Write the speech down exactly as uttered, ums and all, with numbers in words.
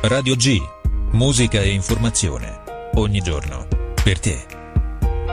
Radio G. Musica e informazione. Ogni giorno. Per te.